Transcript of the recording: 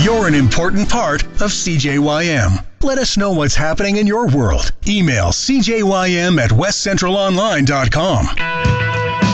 You're an important part of CJYM. Let us know what's happening in your world. Email cjym@westcentralonline.com.